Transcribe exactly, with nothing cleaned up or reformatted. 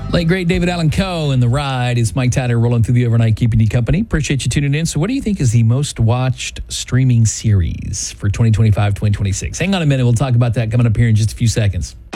Late great David Allen Coe in The Ride. It's Mike Tyler rolling through the overnight, keeping you company. Appreciate you tuning in. So what do you think is the most watched streaming series for twenty twenty-five, twenty twenty-six? Hang on a minute. We'll talk about that coming up here in just a few seconds.